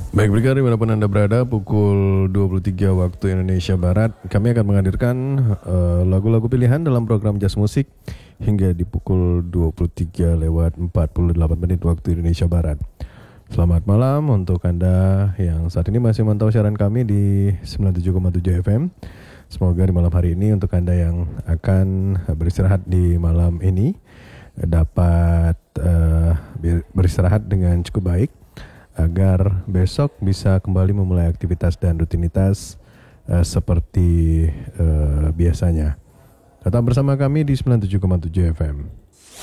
Baik, berikut dimanapun Anda berada, pukul 23 waktu Indonesia Barat, kami akan menghadirkan lagu-lagu pilihan dalam program Jazz Musik hingga di pukul 23 lewat 48 menit waktu Indonesia Barat. Selamat malam untuk Anda yang saat ini masih memantau siaran kami di 97,7 FM. Semoga di malam hari ini untuk Anda yang akan beristirahat di malam ini dapat beristirahat dengan cukup baik, agar besok bisa kembali memulai aktivitas dan rutinitas seperti biasanya. Tetap bersama kami di 97,7 FM.